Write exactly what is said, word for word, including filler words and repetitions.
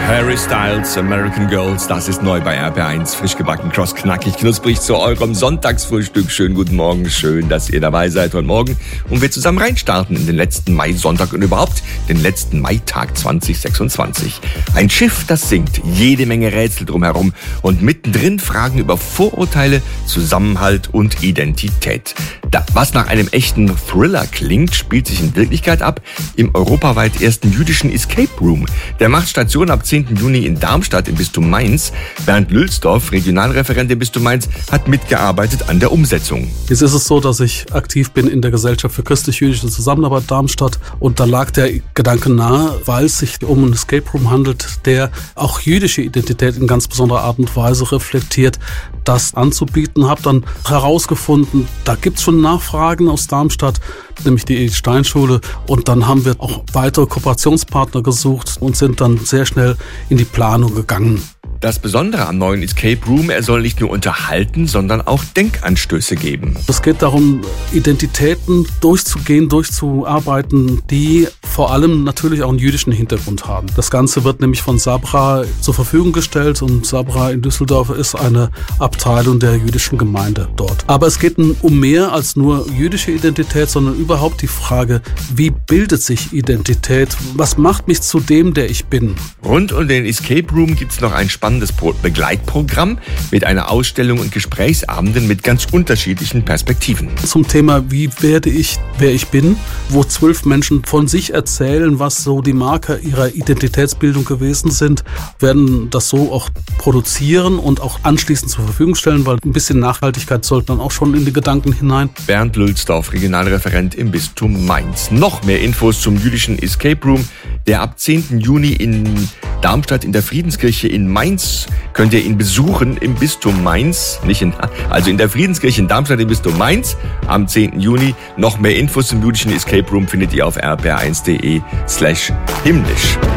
Harry Styles, American Girls, das ist neu bei R P R eins. Frisch gebacken, cross, knackig, knusprig zu eurem Sonntagsfrühstück. Schönen guten Morgen, schön, dass ihr dabei seid heute Morgen und wir zusammen reinstarten in den letzten Mai-Sonntag und überhaupt den letzten Maitag zwanzig sechsundzwanzig. Ein Schiff, das singt, jede Menge Rätsel drumherum und mittendrin Fragen über Vorurteile, Zusammenhalt und Identität. Da, was nach einem echten Thriller klingt, spielt sich in Wirklichkeit ab im europaweit ersten jüdischen Escape Room. Der macht Station ab zehnten Juni in Darmstadt im Bistum Mainz. Bernd Lülsdorf, Regionalreferent im Bistum Mainz, hat mitgearbeitet an der Umsetzung. Jetzt ist es so, dass ich aktiv bin in der Gesellschaft für christlich-jüdische Zusammenarbeit Darmstadt und da lag der Gedanke nahe, weil es sich um einen Escape Room handelt, der auch jüdische Identität in ganz besonderer Art und Weise reflektiert, das anzubieten. Habe dann herausgefunden, da gibt es schon Nachfragen aus Darmstadt, nämlich die Edith Stein Schule, und dann haben wir auch weitere Kooperationspartner gesucht und sind dann sehr schnell in die Planung gegangen. Das Besondere am neuen Escape Room, er soll nicht nur unterhalten, sondern auch Denkanstöße geben. Es geht darum, Identitäten durchzugehen, durchzuarbeiten, die vor allem natürlich auch einen jüdischen Hintergrund haben. Das Ganze wird nämlich von Sabra zur Verfügung gestellt und Sabra in Düsseldorf ist eine Abteilung der jüdischen Gemeinde dort. Aber es geht um mehr als nur jüdische Identität, sondern überhaupt die Frage, wie bildet sich Identität? Was macht mich zu dem, der ich bin? Rund um den Escape Room gibt es noch ein spannendes Begleitprogramm mit einer Ausstellung und Gesprächsabenden mit ganz unterschiedlichen Perspektiven. Zum Thema, wie werde ich, wer ich bin, wo zwölf Menschen von sich erzählen, was so die Marker ihrer Identitätsbildung gewesen sind, werden das so auch produzieren und auch anschließend zur Verfügung stellen, weil ein bisschen Nachhaltigkeit sollte dann auch schon in die Gedanken hinein. Bernd Lülsdorf, Regionalreferent im Bistum Mainz. Noch mehr Infos zum jüdischen Escape Room, der ab zehnten Juni in Darmstadt in der Friedenskirche in Mainz, könnt ihr ihn besuchen im Bistum Mainz, nicht in, also in der Friedenskirche in Darmstadt im Bistum Mainz am zehnten Juni. Noch mehr Infos zum jüdischen Escape Room findet ihr auf r p r eins punkt d e slash himmlisch.